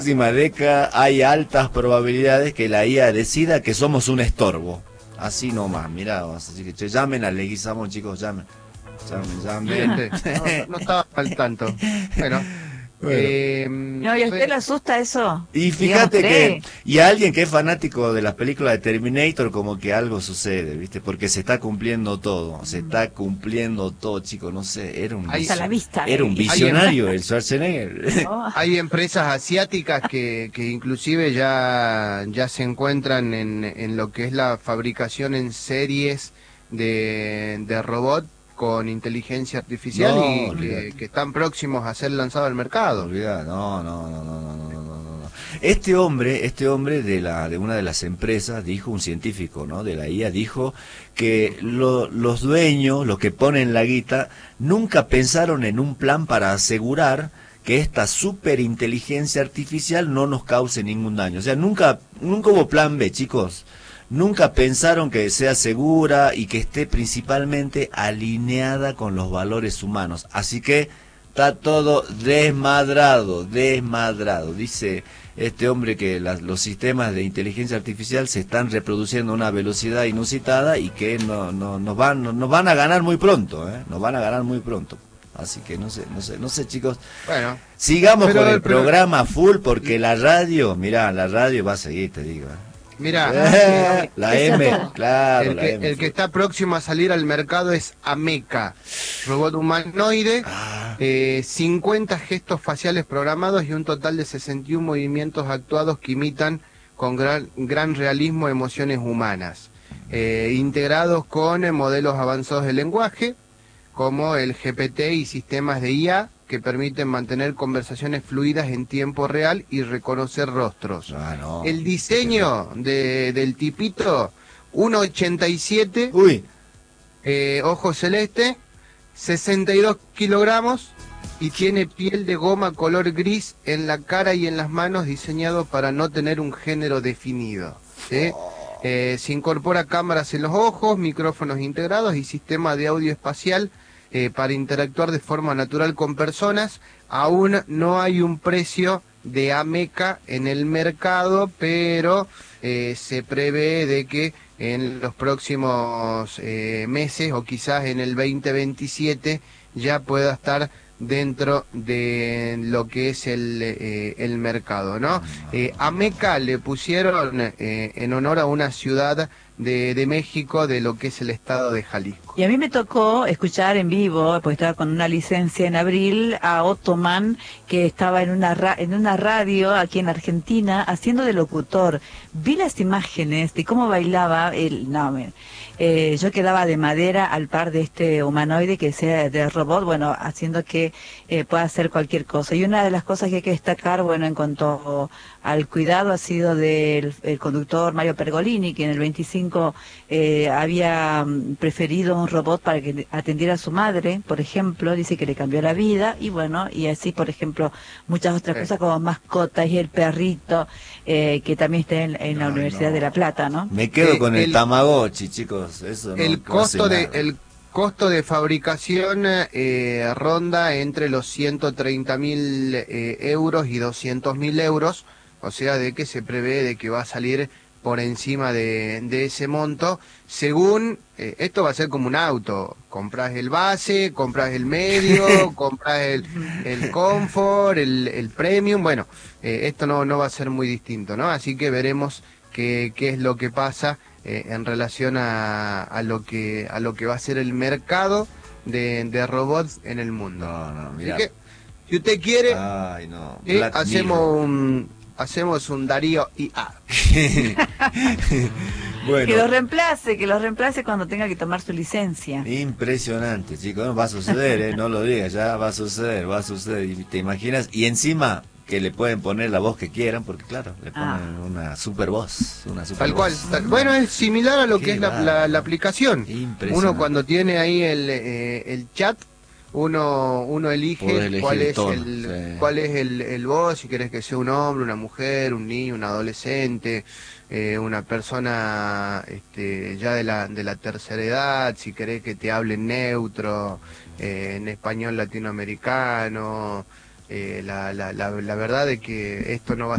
próxima década hay altas probabilidades que la IA decida que somos un estorbo. Así nomás, mirá, así que llamen a Leguizamón, chicos, llamen. Llamen. Fíjate, no estaba al tanto. Bueno, Bueno. No, ¿y a usted le asusta eso? Y Digamos, fíjate que, ¿cree? y a alguien que es fanático de las películas de Terminator, como que algo sucede, ¿viste? Porque se está cumpliendo todo, se está cumpliendo todo, chicos, no sé, hay, A la vista, era un hay, em- visionario el Schwarzenegger. Oh, hay empresas asiáticas que inclusive ya se encuentran en lo que es la fabricación en series de robot con inteligencia artificial No, y olvidate. que están próximos a ser lanzados al mercado. Olvidá, no. Este hombre de una de las empresas dijo, un científico, ¿no? De la IA, dijo que los dueños, los que ponen la guita, nunca pensaron en un plan para asegurar que esta superinteligencia artificial no nos cause ningún daño. O sea, nunca hubo plan B, chicos. Nunca pensaron que sea segura y que esté principalmente alineada con los valores humanos. Así que está todo desmadrado. Dice este hombre que los sistemas de inteligencia artificial se están reproduciendo a una velocidad inusitada y que nos van a ganar muy pronto, ¿eh? Nos van a ganar muy pronto. Así que no sé, chicos. Bueno, Sigamos con el pero programa full porque la radio, mirá, la radio va a seguir, te digo. mira, La eso M, todo. claro, la M. el que está próximo a salir al mercado es Ameca, robot humanoide, Ah, 50 gestos faciales programados y un total de 61 movimientos actuados que imitan con gran realismo emociones humanas, integrados con modelos avanzados de lenguaje, como el GPT y sistemas de IA que permiten mantener conversaciones fluidas en tiempo real y reconocer rostros. no. El diseño del tipito, 1,87, Uy, ojo celeste, 62 kilogramos y tiene piel de goma color gris en la cara y en las manos, diseñado para no tener un género definido, ¿sí? Se incorpora cámaras en los ojos, micrófonos integrados y sistema de audio espacial para interactuar de forma natural con personas. Aún no hay un precio de Ameca en el mercado, pero se prevé de que en los próximos meses o quizás en el 2027 ya pueda estar dentro de lo que es el mercado, ¿no? Ameca le pusieron en honor a una ciudad de México, de lo que es el estado de Jalisco. Y a mí me tocó escuchar en vivo, porque estaba con una licencia en abril, a Ottoman, que estaba en en una radio aquí en Argentina, haciendo de locutor. Vi las imágenes de cómo bailaba el... No, yo quedaba de madera al par de este humanoide que sea de robot, bueno, haciendo que pueda hacer cualquier cosa. Y una de las cosas que hay que destacar, bueno, en cuanto al cuidado, ha sido del el conductor Mario Pergolini, que en el 25 había preferido un robot para que atendiera a su madre, por ejemplo, dice que le cambió la vida, y bueno, y así, por ejemplo, muchas otras cosas como mascotas y el perrito, que también está en la Universidad de La Plata, ¿no? me quedo con el El, Tamagotchi, chicos. Eso no hace nada. el costo de fabricación ronda entre los 130.000 euros y 200.000 euros, o sea, de que se prevé de que va a salir por encima de ese monto, según, esto va a ser como un auto: compras el base, compras el medio, compras el comfort, el premium. Bueno, esto no va a ser muy distinto, ¿no? Así que veremos qué es lo que pasa en relación a lo que va a ser el mercado de robots en el mundo. No, Así mira. que, si usted quiere, Ay, no. Black hacemos un Darío IA. Bueno, Que lo reemplace cuando tenga que tomar su licencia. impresionante, chicos. No va a suceder, no lo digas, ya va a suceder. Y te imaginas, y encima que le pueden poner la voz que quieran, porque claro, le ponen una super voz, Tal cual. Bueno, es similar a lo Qué que es la bárbaro. aplicación. Impresionante. Uno cuando tiene ahí el chat, uno elige Podés elegir cuál es todo, el sí. cuál es el voz, si querés que sea un hombre, una mujer, un niño, un adolescente, una persona ya de la tercera edad, si querés que te hable en neutro, en español latinoamericano. La verdad es que esto no va a